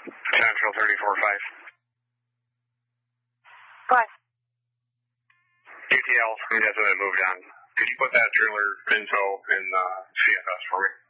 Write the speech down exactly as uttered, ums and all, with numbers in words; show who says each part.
Speaker 1: Central thirty-four five.
Speaker 2: What?
Speaker 1: U T L, we definitely moved on. Could you put that trailer info in uh, C F S for me?